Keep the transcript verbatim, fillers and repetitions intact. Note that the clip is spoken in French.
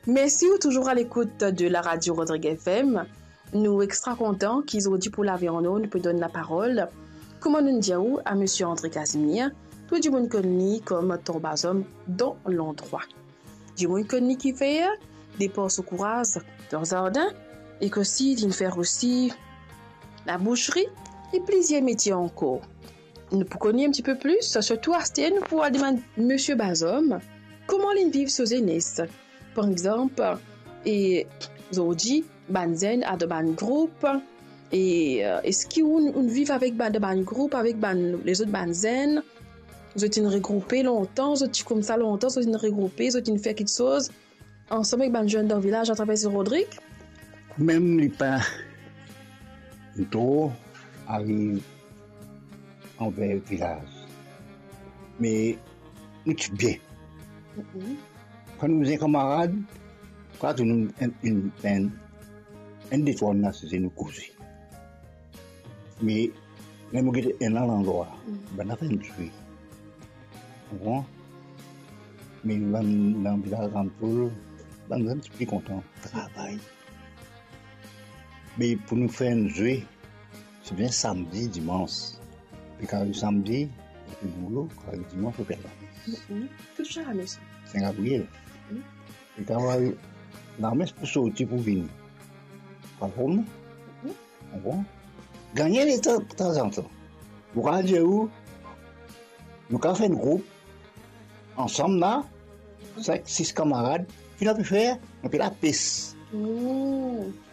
Merci ou toujours à l'écoute de la radio Rodrigue F M. Nous extra contents qu'ils ont dit pour la vie en nous, nous peut donner la parole. Comment nous disons à monsieur André Casimir, tout du monde connu comme Torbazom dans l'endroit. Du monde connu qui fait des portes au courage dans le jardin et qu'aussi il fait aussi la boucherie et plusieurs métiers encore. Nous pour connaître un petit peu plus, surtout à ce nous pourrons demander monsieur Bazom comment ils vivent sous Enes. Par exemple, et aujourd'hui, Banzen a de ban groupe et euh, est-ce qu'on vit avec ban de ban groupe avec ban les autres Banzen, vous êtes regroupés longtemps, vous êtes comme ça longtemps, vous êtes regroupés, vous êtes fait quelque chose ensemble avec ban jeunes dans le village à travers Rodrigue. Même les pas trop arrive envers le village, mais nous sommes bien. Mm-hmm. Quand nous sommes camarades, quand nous sommes une peine, un des fois, c'est nous causer. Mais, nous sommes un endroit, nous avons fait une tuerie. Mais dans le village d'Antoul, nous sommes plus contents de travailler. Mais pour nous faire une jouer, c'est bien samedi, dimanche. Puis quand le samedi, le boulot, quand le dimanche, on fait la messe. Tout ça à la messe. C'est un Gabriel. Et quand on va la messe pour sortir pour venir. Pas comme on voit. Gagner les temps de temps en temps. Pour aller où nous avons fait un groupe, ensemble là, cinq, six camarades, puis on a pu faire, on fait la piste. Mmh.